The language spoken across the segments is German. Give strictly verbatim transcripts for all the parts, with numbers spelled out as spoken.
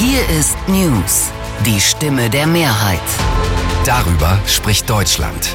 Hier ist News, die Stimme der Mehrheit. Darüber spricht Deutschland.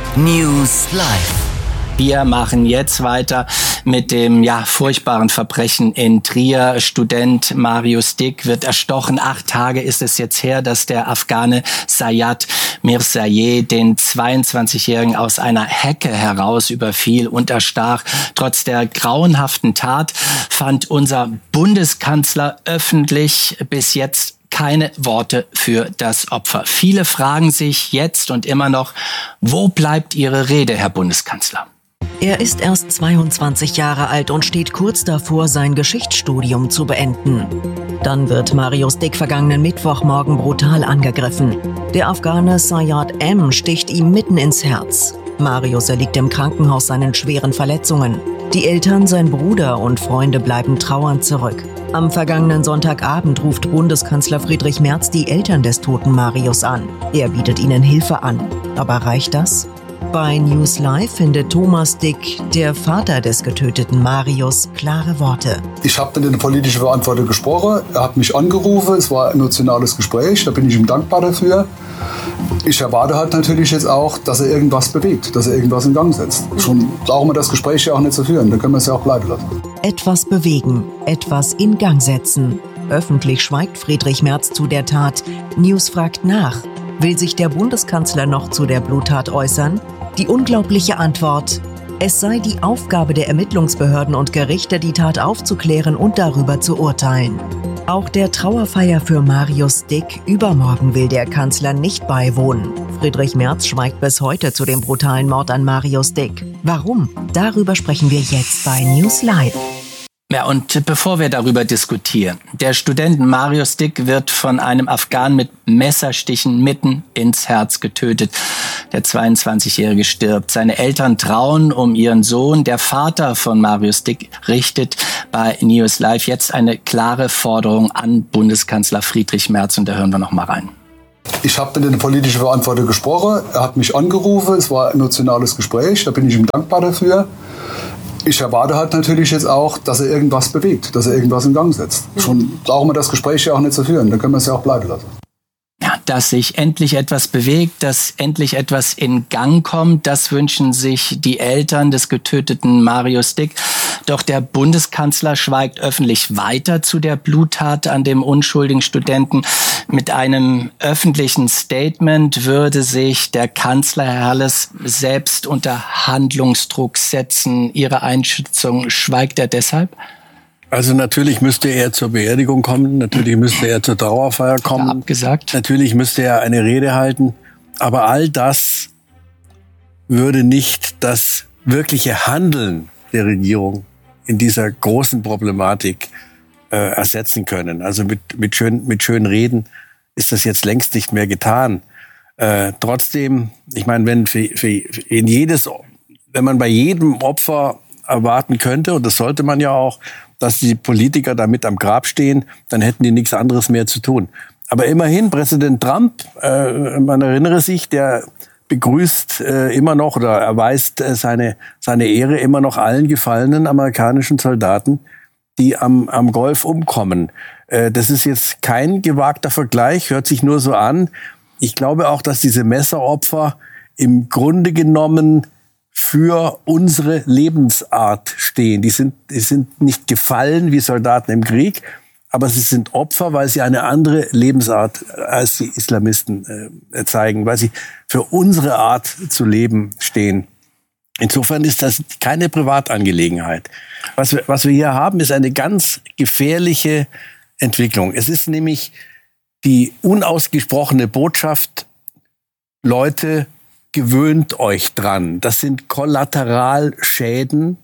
News Live. Wir machen jetzt weiter mit dem ja furchtbaren Verbrechen in Trier. Student Marius Dick wird erstochen. Acht Tage ist es jetzt her, dass der Afghane Sayed Mirzaye den zweiundzwanzigjährigen aus einer Hecke heraus überfiel und erstach. Trotz der grauenhaften Tat fand unser Bundeskanzler öffentlich bis jetzt keine Worte für das Opfer. Viele fragen sich jetzt und immer noch, wo bleibt Ihre Rede, Herr Bundeskanzler? Er ist erst zweiundzwanzig Jahre alt und steht kurz davor, sein Geschichtsstudium zu beenden. Dann wird Marius Dick vergangenen Mittwochmorgen brutal angegriffen. Der Afghane Sayed M. sticht ihm mitten ins Herz. Marius erliegt im Krankenhaus seinen schweren Verletzungen. Die Eltern, sein Bruder und Freunde bleiben trauernd zurück. Am vergangenen Sonntagabend ruft Bundeskanzler Friedrich Merz die Eltern des toten Marius an. Er bietet ihnen Hilfe an. Aber reicht das? Bei News Live findet Thomas Dick, der Vater des getöteten Marius, klare Worte. Ich habe mit dem politischen Verantwortler gesprochen, er hat mich angerufen, es war ein emotionales Gespräch, da bin ich ihm dankbar dafür. Ich erwarte halt natürlich jetzt auch, dass er irgendwas bewegt, dass er irgendwas in Gang setzt. Schon brauchen wir das Gespräch ja auch nicht zu führen, dann können wir es ja auch bleiben lassen. Etwas bewegen, etwas in Gang setzen. Öffentlich schweigt Friedrich Merz zu der Tat. News fragt nach. Will sich der Bundeskanzler noch zu der Bluttat äußern? Die unglaubliche Antwort: Es sei die Aufgabe der Ermittlungsbehörden und Gerichte, die Tat aufzuklären und darüber zu urteilen. Auch der Trauerfeier für Marius Dick übermorgen will der Kanzler nicht beiwohnen. Friedrich Merz schweigt bis heute zu dem brutalen Mord an Marius Dick. Warum? Darüber sprechen wir jetzt bei News Live. Ja, und bevor wir darüber diskutieren, der Student Marius Dick wird von einem Afghanen mit Messerstichen mitten ins Herz getötet. Der zweiundzwanzigjährige stirbt. Seine Eltern trauen um ihren Sohn. Der Vater von Marius Dick richtet bei News Live jetzt eine klare Forderung an Bundeskanzler Friedrich Merz. Und da hören wir noch mal rein. Ich habe mit dem politischen Verantwortler gesprochen, er hat mich angerufen, es war ein emotionales Gespräch, da bin ich ihm dankbar dafür. Ich erwarte halt natürlich jetzt auch, dass er irgendwas bewegt, dass er irgendwas in Gang setzt. Schon brauchen wir das Gespräch ja auch nicht zu führen, dann können wir es ja auch bleiben lassen. Ja, dass sich endlich etwas bewegt, dass endlich etwas in Gang kommt, das wünschen sich die Eltern des getöteten Marius Dick. Doch der Bundeskanzler schweigt öffentlich weiter zu der Bluttat an dem unschuldigen Studenten. Mit einem öffentlichen Statement würde sich der Kanzler, Herr Halles, selbst unter Handlungsdruck setzen. Ihre Einschätzung, schweigt er deshalb? Also natürlich müsste er zur Beerdigung kommen, natürlich müsste er zur Trauerfeier kommen. Hat er abgesagt? Natürlich müsste er eine Rede halten. Aber all das würde nicht das wirkliche Handeln der Regierung in dieser großen Problematik äh, ersetzen können. Also mit, mit, schön, mit schönen Reden ist das jetzt längst nicht mehr getan. Äh, trotzdem, ich meine, wenn für, für in jedes, wenn man bei jedem Opfer erwarten könnte, und das sollte man ja auch, dass die Politiker da mit am Grab stehen, dann hätten die nichts anderes mehr zu tun. Aber immerhin, Präsident Trump, äh, man erinnere sich, der begrüßt äh, immer noch oder erweist äh, seine, seine Ehre immer noch allen gefallenen amerikanischen Soldaten, die am, am Golf umkommen. Äh, das ist jetzt kein gewagter Vergleich, hört sich nur so an. Ich glaube auch, dass diese Messeropfer im Grunde genommen für unsere Lebensart stehen. Die sind, die sind nicht gefallen wie Soldaten im Krieg, aber sie sind Opfer, weil sie eine andere Lebensart als die Islamisten äh, zeigen, weil sie für unsere Art zu leben stehen. Insofern ist das keine Privatangelegenheit. Was wir, was wir hier haben, ist eine ganz gefährliche Entwicklung. Es ist nämlich die unausgesprochene Botschaft: Leute, gewöhnt euch dran. Das sind Kollateralschäden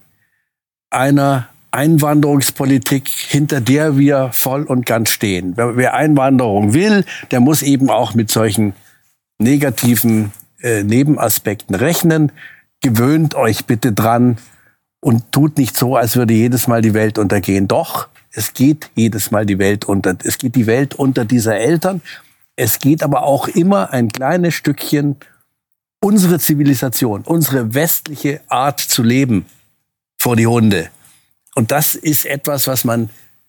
einer Einwanderungspolitik, hinter der wir voll und ganz stehen. Wer, wer Einwanderung will, der muss eben auch mit solchen negativen äh, Nebenaspekten rechnen. Gewöhnt euch bitte dran und tut nicht so, als würde jedes Mal die Welt untergehen. Doch, es geht jedes Mal die Welt unter. Es geht die Welt unter dieser Eltern. Es geht aber auch immer ein kleines Stückchen unsere Zivilisation, unsere westliche Art zu leben vor die Hunde. Und das ist etwas, was man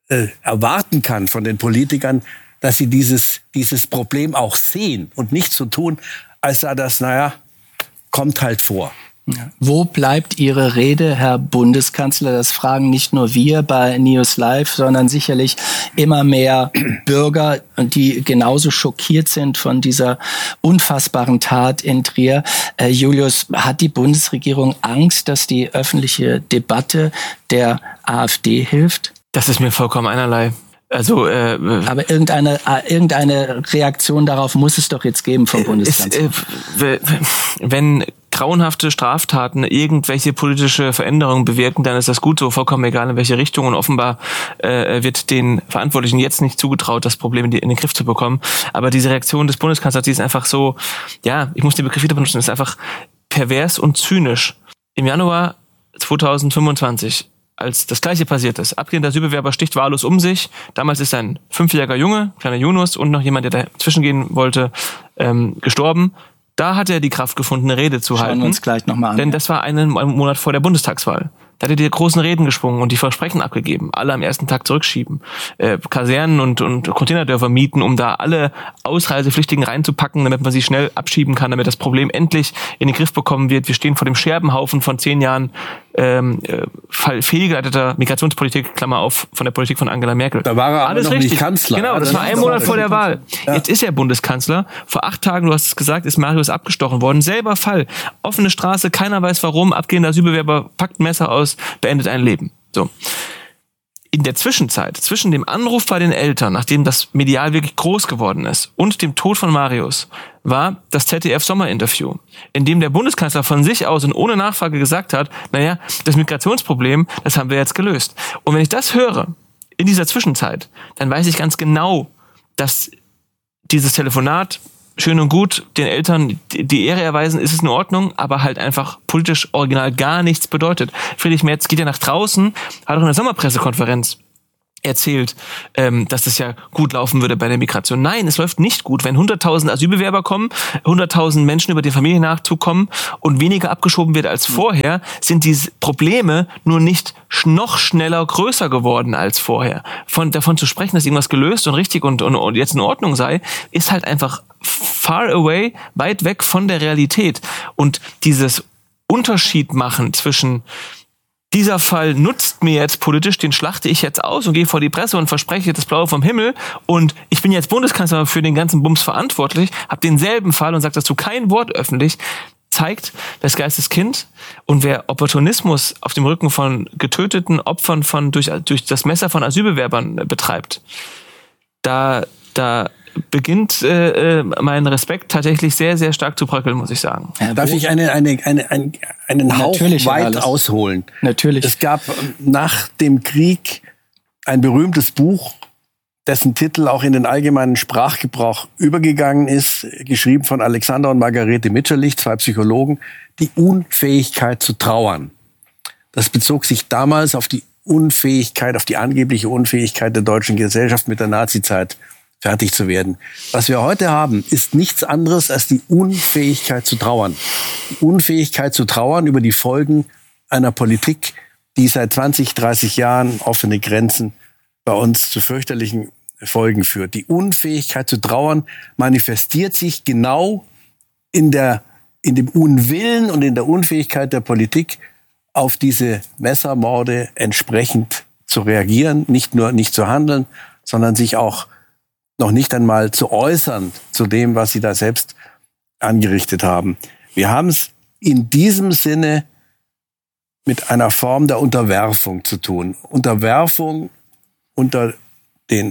äh, erwarten kann von den Politikern, dass sie dieses, dieses Problem auch sehen und nicht so tun, als sei das, naja, kommt halt vor. Ja. Wo bleibt Ihre Rede, Herr Bundeskanzler? Das fragen nicht nur wir bei News Live, sondern sicherlich immer mehr Bürger, die genauso schockiert sind von dieser unfassbaren Tat in Trier. Äh, Julius, hat die Bundesregierung Angst, dass die öffentliche Debatte der AfD hilft? Das ist mir vollkommen einerlei. Also, äh, aber irgendeine irgendeine Reaktion darauf muss es doch jetzt geben vom Bundeskanzler. Äh, wenn grauenhafte Straftaten irgendwelche politische Veränderungen bewirken, dann ist das gut so, vollkommen egal in welche Richtung. Und offenbar äh, wird den Verantwortlichen jetzt nicht zugetraut, das Problem in, die, in den Griff zu bekommen. Aber diese Reaktion des Bundeskanzlers, die ist einfach so, ja, ich muss den Begriff wieder benutzen, ist einfach pervers und zynisch. Im Januar zweitausendfünfundzwanzig, als das Gleiche passiert ist. Abgehender Asylbewerber sticht wahllos um sich. Damals ist ein fünfjähriger Junge, kleiner Yunus, und noch jemand, der dazwischen gehen wollte, ähm, gestorben. Da hat er die Kraft gefunden, eine Rede zu Schauen halten. Schauen wir uns gleich nochmal an. Denn das war einen Monat vor der Bundestagswahl. Da hat er die großen Reden geschwungen und die Versprechen abgegeben. Alle am ersten Tag zurückschieben. Äh, Kasernen und, und Containerdörfer mieten, um da alle Ausreisepflichtigen reinzupacken, damit man sie schnell abschieben kann, damit das Problem endlich in den Griff bekommen wird. Wir stehen vor dem Scherbenhaufen von zehn Jahren ähm, fehlgeleiteter Migrationspolitik, Klammer auf, von der Politik von Angela Merkel. Da war er aber Alles noch richtig. nicht Kanzler. Genau, das, das war ein Monat vor der Wahl. Ja. Jetzt ist er Bundeskanzler. Vor acht Tagen, du hast es gesagt, ist Marius abgestochen worden. Selber Fall. Offene Straße, keiner weiß warum. Abgehender Asylbewerber packt Messer aus, beendet ein Leben. So. In der Zwischenzeit, zwischen dem Anruf bei den Eltern, nachdem das medial wirklich groß geworden ist, und dem Tod von Marius, war das Z D F-Sommerinterview, in dem der Bundeskanzler von sich aus und ohne Nachfrage gesagt hat, naja, das Migrationsproblem, das haben wir jetzt gelöst. Und wenn ich das höre, in dieser Zwischenzeit, dann weiß ich ganz genau, dass dieses Telefonat, schön und gut, den Eltern die Ehre erweisen, ist es in Ordnung, aber halt einfach politisch original gar nichts bedeutet. Friedrich Merz geht ja nach draußen, hat auch in der Sommerpressekonferenz erzählt, ähm, dass das ja gut laufen würde bei der Migration. Nein, es läuft nicht gut. Wenn hunderttausend Asylbewerber kommen, hunderttausend Menschen über den Familiennachzug kommen und weniger abgeschoben wird als vorher, sind diese Probleme nur nicht noch schneller größer geworden als vorher. Von davon zu sprechen, dass irgendwas gelöst und richtig und, und, und jetzt in Ordnung sei, ist halt einfach far away, weit weg von der Realität. Und dieses Unterschied machen zwischen dieser Fall nutzt mir jetzt politisch, den schlachte ich jetzt aus und gehe vor die Presse und verspreche das Blaue vom Himmel und ich bin jetzt Bundeskanzler für den ganzen Bums verantwortlich, habe denselben Fall und sage dazu kein Wort öffentlich, zeigt das Geisteskind. Und wer Opportunismus auf dem Rücken von getöteten Opfern von durch, durch das Messer von Asylbewerbern betreibt, da, da beginnt äh, mein Respekt tatsächlich sehr, sehr stark zu bröckeln, muss ich sagen. Ja, darf ich eine, eine, eine, einen, einen Hauch Natürlich, weit alles. ausholen? Natürlich. Es gab nach dem Krieg ein berühmtes Buch, dessen Titel auch in den allgemeinen Sprachgebrauch übergegangen ist, geschrieben von Alexander und Margarete Mitscherlich, zwei Psychologen, Die Unfähigkeit zu trauern. Das bezog sich damals auf die Unfähigkeit, auf die angebliche Unfähigkeit der deutschen Gesellschaft mit der Nazizeit fertig zu werden. Was wir heute haben, ist nichts anderes als die Unfähigkeit zu trauern. Die Unfähigkeit zu trauern über die Folgen einer Politik, die seit zwanzig, dreißig Jahren offene Grenzen bei uns zu fürchterlichen Folgen führt. Die Unfähigkeit zu trauern manifestiert sich genau in der, in dem Unwillen und in der Unfähigkeit der Politik, auf diese Messermorde entsprechend zu reagieren, nicht nur nicht zu handeln, sondern sich auch noch nicht einmal zu äußern zu dem, was sie da selbst angerichtet haben. Wir haben es in diesem Sinne mit einer Form der Unterwerfung zu tun. Unterwerfung unter den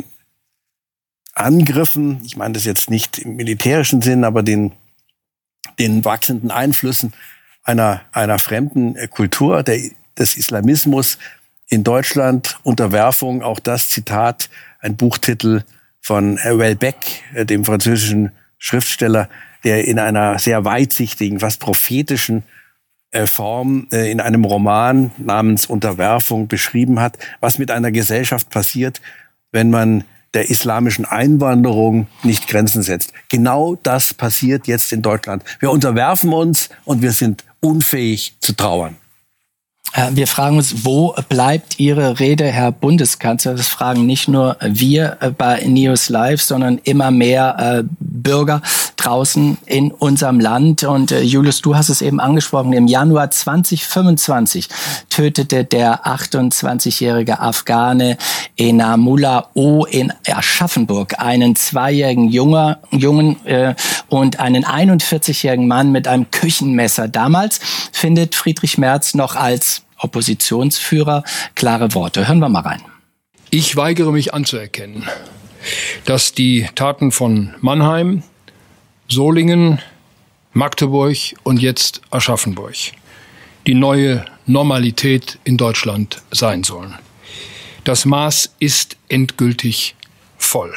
Angriffen, ich meine das jetzt nicht im militärischen Sinn, aber den, den wachsenden Einflüssen einer, einer fremden Kultur, der, des Islamismus in Deutschland. Unterwerfung, auch das Zitat, ein Buchtitel von Houellebecq, dem französischen Schriftsteller, der in einer sehr weitsichtigen, fast prophetischen Form in einem Roman namens Unterwerfung beschrieben hat, was mit einer Gesellschaft passiert, wenn man der islamischen Einwanderung nicht Grenzen setzt. Genau das passiert jetzt in Deutschland. Wir unterwerfen uns und wir sind unfähig zu trauern. Wir fragen uns, wo bleibt Ihre Rede, Herr Bundeskanzler? Das fragen nicht nur wir bei News Live, sondern immer mehr äh, Bürger draußen in unserem Land. Und äh, Julius, du hast es eben angesprochen, im Januar zweitausendfünfundzwanzig tötete der achtundzwanzigjährige Afghane Enamullah O. in Aschaffenburg einen zweijährigen Junger, Jungen äh, und einen einundvierzigjährigen Mann mit einem Küchenmesser. Damals findet Friedrich Merz noch als Oppositionsführer klare Worte. Hören wir mal rein. Ich weigere mich anzuerkennen, dass die Taten von Mannheim, Solingen, Magdeburg und jetzt Aschaffenburg die neue Normalität in Deutschland sein sollen. Das Maß ist endgültig voll.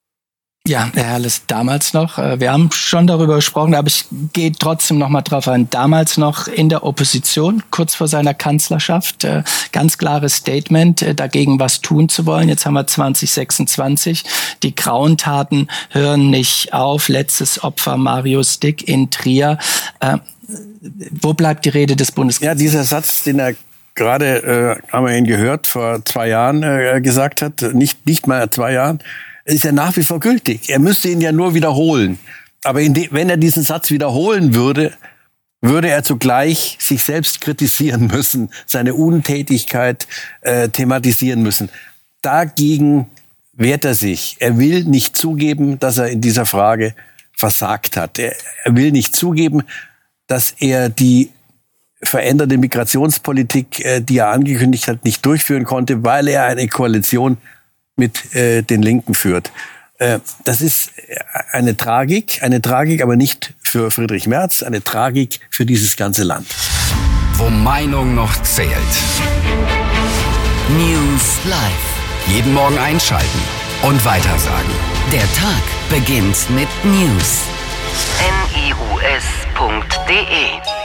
Ja, Herr Herles, damals noch, wir haben schon darüber gesprochen, aber ich gehe trotzdem noch mal drauf ein. Damals noch in der Opposition, kurz vor seiner Kanzlerschaft, ganz klares Statement, dagegen was tun zu wollen. Jetzt haben wir zwanzig sechsundzwanzig. Die Grauentaten hören nicht auf. Letztes Opfer Marius Dick in Trier. Äh, wo bleibt die Rede des Bundeskanzlers? Ja, dieser Satz, den er gerade, äh, haben wir ihn gehört, vor zwei Jahren äh, gesagt hat, nicht, nicht mal zwei Jahren, ist ja nach wie vor gültig. Er müsste ihn ja nur wiederholen. Aber in de, wenn er diesen Satz wiederholen würde, würde er zugleich sich selbst kritisieren müssen, seine Untätigkeit äh, thematisieren müssen. Dagegen wehrt er sich. Er will nicht zugeben, dass er in dieser Frage versagt hat. Er, er will nicht zugeben, dass er die veränderte Migrationspolitik, äh, die er angekündigt hat, nicht durchführen konnte, weil er eine Koalition mit äh, den Linken führt. Äh, das ist eine Tragik, eine Tragik, aber nicht für Friedrich Merz, eine Tragik für dieses ganze Land. Wo Meinung noch zählt. News Live. Jeden Morgen einschalten und weitersagen. Der Tag beginnt mit News. N I U S punkt D E